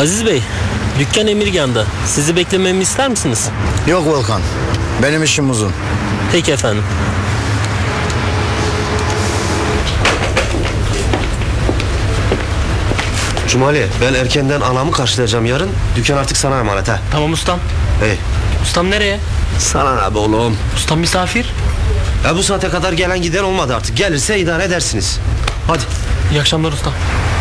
Aziz Bey, dükkan Emirgan'da. Sizi beklememi ister misiniz? Yok Volkan. Benim işim uzun. Peki efendim. Cumali, ben erkenden anamı karşılayacağım yarın. Dükkan artık sana emanet ha. Tamam ustam. Hey. Ustam nereye? Sana ne be oğlum? Ustam misafir. Ya bu saate kadar gelen giden olmadı artık. Gelirse idare edersiniz. Hadi. İyi akşamlar ustam.